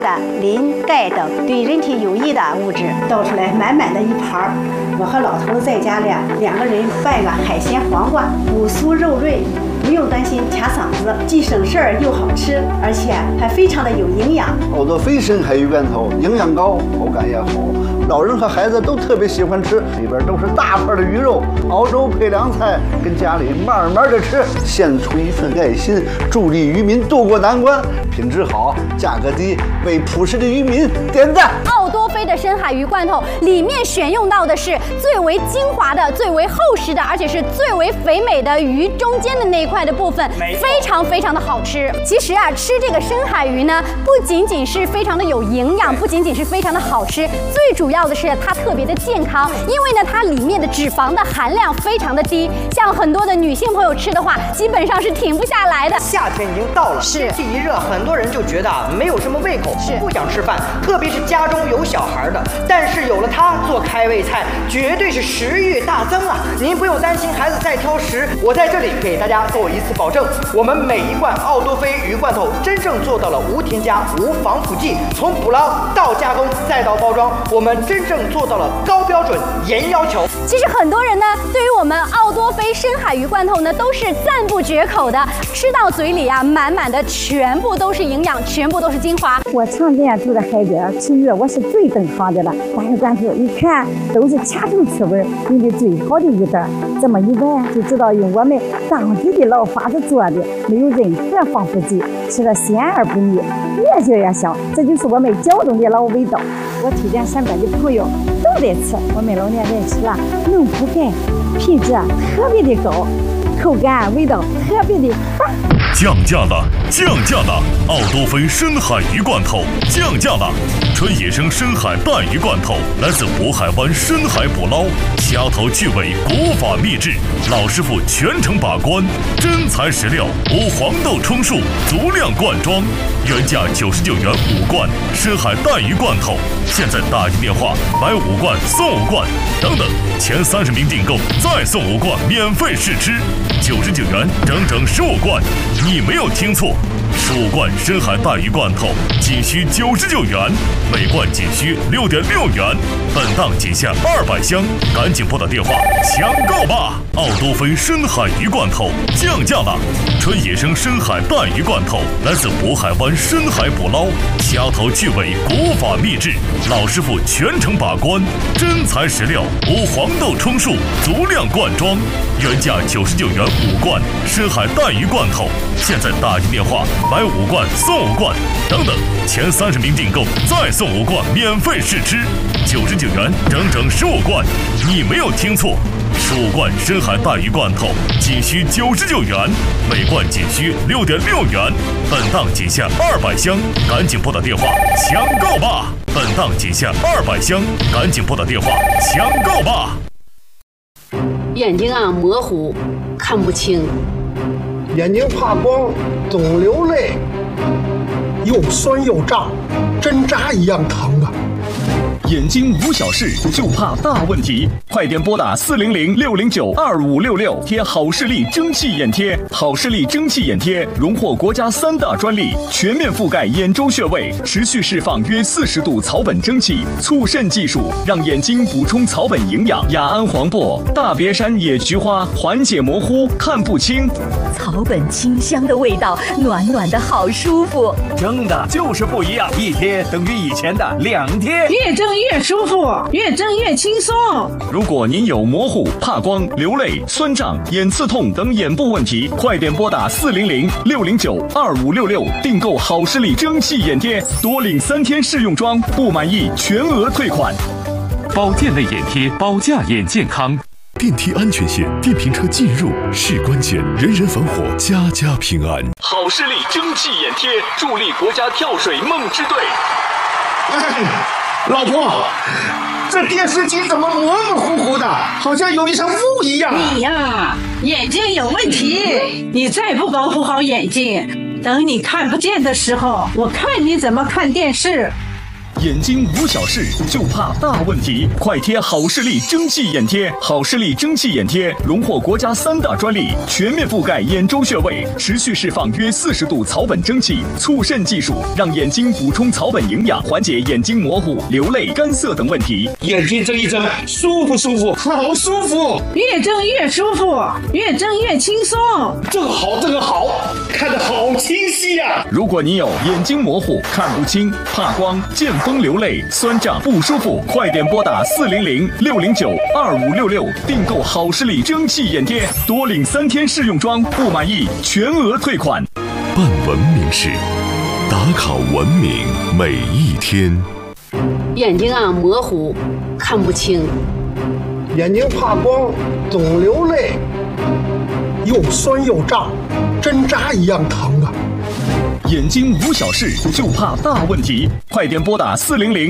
的磷、钙等对人体有益的物质，倒出来满满的一盘。我和老头子在家里2个人拌个海鲜黄瓜，骨酥肉润，不用担心卡嗓子，既省事儿又好吃，而且还非常的有营养。 奥多菲深海鱼罐头营养高，口感也好，老人和孩子都特别喜欢吃，里边都是大块的鱼肉，熬粥配凉菜，跟家里慢慢的吃，献出一份爱心，助力渔民渡过难关，品质好，价格低，为朴实的渔民点赞。 奥多菲的深海鱼罐头里面选用到的是最为精华的、最为厚实的，而且是最为肥美的鱼中间的那一块的部分，非常非常的好吃。其实吃这个深海鱼呢，不仅仅是非常的有营养，不仅仅是非常的好吃，最主要的是它特别的健康，因为呢它里面的脂肪的含量非常的低，像很多的女性朋友吃的话，基本上是停不下来的。 夏天已经到了， 是天气一热，很多人就觉得没有什么胃口，不想吃饭，特别是家中有小孩的。但是有了它做开胃菜，绝对是食欲大增啊！您不用担心孩子再挑食，我在这里给大家做一次保证，我们每一罐奥多菲鱼罐头真正做到了无添加、无防腐剂，从捕捞到加工再到包装，我们真正做到了高标准、严要求。 其实很多人呢，对于我们奥多菲深海鱼罐头呢，都是赞不绝口的，吃到嘴里满满的全部都是营养，全部都是精华。 我常年住的孩子吃鱼，我是最懂行的了。大鱼罐头一看都是掐头去味，用的最好的鱼蛋，这么一闻就知道用我们当地的老法子做的，没有任何防腐剂，吃了鲜而不腻，越嚼越香，这就是我们胶东的老味道。我推荐身边的朋友都得吃，我们老年人吃了能补钙，品质特别的高，口感味道特别的棒。 降价了，降价了！奥多菲深海鱼罐头降价了，纯野生深海带鱼罐头，来自渤海湾深海捕捞，掐头去尾，国法秘制，老师傅全程把关，真材实料，无黄豆充数，足量灌装，原价99元5罐深海带鱼罐头，现在打一电话买5罐送5罐，等等，前30名订购再送5罐免费试吃，99元整整15罐。你没有听错，15罐深海带鱼罐头仅需99元，每罐仅需6.6元，本档仅限200箱，赶紧拨打电话抢购吧！奥多菲深海鱼罐头降价了，纯野生深海带鱼罐头，来自渤海湾深海捕捞，掐头去尾，国法秘制，老师傅全程把关，真材实料，无黄豆充数，足量灌装，原价99元5罐深海带鱼罐头，现在打一电话买5罐送5罐，等等，前30名订购再送5罐免费试吃，99元整整15罐。你没有听错，15罐深海带鱼罐头仅需99元，每罐仅需6.6元，本档仅限200箱，赶紧拨打电话抢购吧！本档仅限200箱，赶紧拨打电话抢购吧！ 眼睛模糊，看不清， 眼睛怕光，总流泪，又酸又胀，针扎一样疼啊！ 眼睛无小事，就怕大问题。快点拨打400-609-2566，贴好视力蒸汽眼贴。好视力蒸汽眼贴荣获国家3大专利，全面覆盖眼周穴位，持续释放约40度草本蒸汽，促渗技术让眼睛补充草本营养。雅安黄柏、大别山野菊花缓解模糊，看不清。 草本清香的味道，暖暖的好舒服。 蒸的就是不一样，一贴等于以前的2贴， 越蒸越舒服，越蒸越轻松。 如果您有模糊、怕光、流泪、酸胀、眼刺痛等眼部问题，快点拨打400-609-2566，订购好视力蒸汽眼贴，多领3天试用装，不满意全额退款。 保健类眼贴，保驾眼健康。 电梯安全线，电瓶车进入是关键，人人防火，家家平安。 好视力蒸汽眼贴，助力国家跳水梦之队。 老婆，这电视机怎么模模糊糊的，好像有一层雾一样。 你呀，眼睛有问题，你再不保护好眼睛，等你看不见的时候，我看你怎么看电视。 眼睛无小事，就怕大问题。快贴好视力蒸汽眼贴，好视力蒸汽眼贴荣获国家3大专利，全面覆盖眼周穴位，持续释放约40度草本蒸汽，促渗技术让眼睛补充草本营养，缓解眼睛模糊、流泪、干涩等问题。 眼睛睁一睁，舒不舒服？好舒服， 越睁越舒服，越睁越轻松。 这个好，看得好清晰呀！ 如果你有眼睛模糊、看不清、怕光、见风流泪、酸胀不舒服，快点拨打400-609-2566订购好视力蒸汽眼贴，多领3天试用装，不满意全额退款。 办文明事，打卡文明每一天。 眼睛模糊，看不清， 眼睛怕光，总流泪，又酸又胀，针扎一样疼啊！ 眼睛无小事，就怕大问题。快点拨打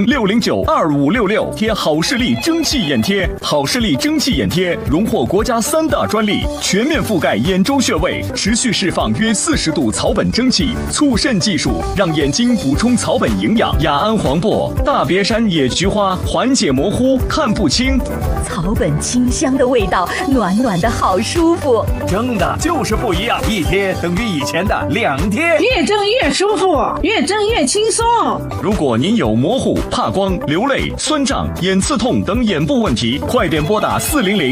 400-609-2566贴好视力蒸汽眼贴。好视力蒸汽眼贴荣获国家3大专利，全面覆盖眼周穴位，持续释放约40度草本蒸汽，促渗技术让眼睛补充草本营养。雅安黄柏、大别山野菊花缓解模糊、看不清。 草本清香的味道，暖暖的好舒服。 蒸的就是不一样，一贴等于以前的2贴。 越蒸越舒服，越蒸越轻松。 如果您有模糊、怕光、流泪、酸胀、眼刺痛等眼部问题，快点拨打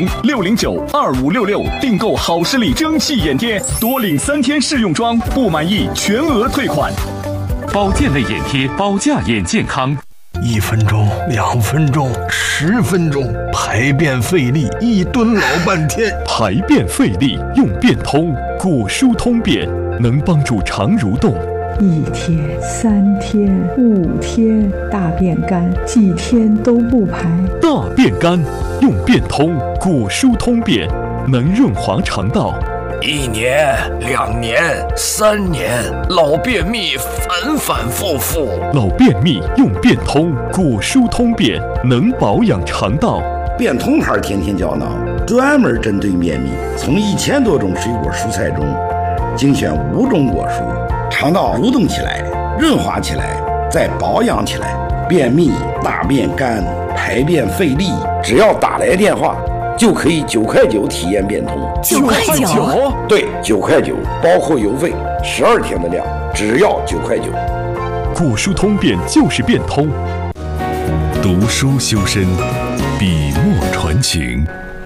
400-609-2566订购好视力蒸汽眼贴，多领3天试用装，不满意全额退款。 保健类眼贴，保驾眼健康。 1分钟、2分钟、10分钟，排便费力，一蹲老半天。 排便费力用便通，果蔬通便能帮助肠蠕动。 1天、3天、5天，大便干，几天都不排。 大便干用便通，果蔬通便能润滑肠道。 1年、2年、3年，老便秘反反复复。 老便秘用便通，果蔬通便能保养肠道。 便通牌天天胶囊专门针对便秘，从1000多种水果蔬菜中精选5种果蔬，肠道蠕动起来，润滑起来，再保养起来。便秘、大便干、排便费力，只要打来电话就可以9块9体验便通。 9块9？ 对，9块9，包括邮费，12天的量，只要9块9。 果蔬通便就是便通。读书修身，笔墨传情。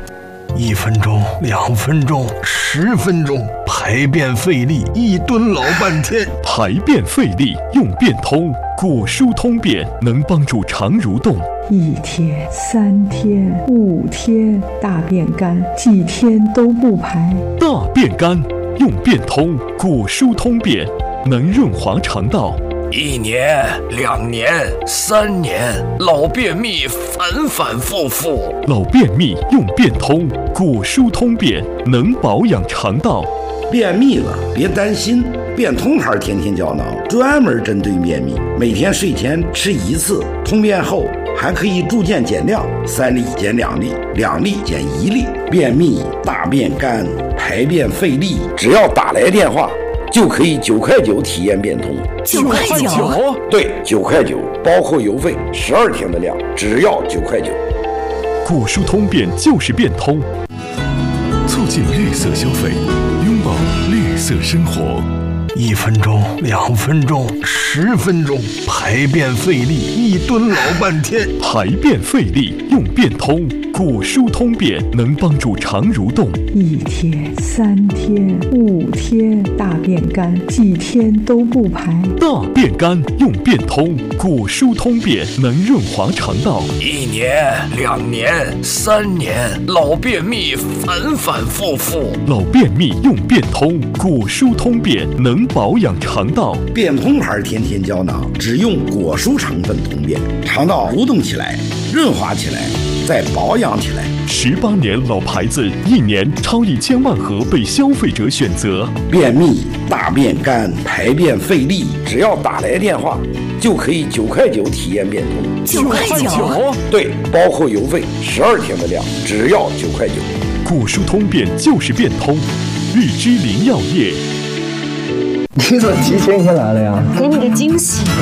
1分钟、2分钟、10分钟，排便费力，一蹲老半天。 排便费力用便通，果蔬通便能帮助肠蠕动。 1天、3天、5天，大便干，几天都不排。 大便干用便通，果蔬通便能润滑肠道。 1年、2年、3年，老便秘反反复复。 老便秘用便通，果蔬通便能保养肠道。 便秘了别担心，便通牌天天胶囊专门针对便秘，每天睡前吃1次，通便后还可以逐渐减量，3粒减2粒，2粒减1粒。便秘、大便干、排便费力，只要打来电话就可以9块9体验便通。 9块9？ 对，9块9，包括邮费，12天的量，只要9块9。 果蔬通便就是便通，促进绿色消费，拥抱绿色生活。 1分钟、2分钟、10分钟，排便费力，一蹲老半天。 排便费力用便通，果蔬通便能帮助肠蠕动。 1天、3天、5天，大便干，几天都不排。 大便干用便通，果蔬通便能润滑肠道。 1年、2年、3年，老便秘反反复复。 老便秘用便通，果蔬通便能保养肠道。 便通牌天天胶囊只用果蔬成分通便，肠道蠕动起来，润滑起来，再保养起来。 18年老牌子，1年超1000万盒被消费者选择。 便秘、大便干、排便费力，只要打来电话就可以9块9体验便通。 9块9？ 对，包括邮费，12天的量，只要9块9。 果蔬通便就是便通，日之林药业。 你怎么提前一天来了呀？ 给你个惊喜。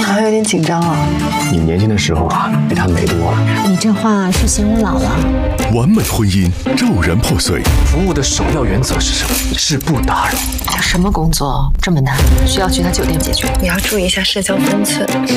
好像有点紧张啊。 你年轻的时候啊，比他美多了。 你这话是嫌我老了？ 完美婚姻骤然破碎。 服务的首要原则是什么？是不打扰。 什么工作这么难，需要去他酒店解决？你要注意一下社交分寸。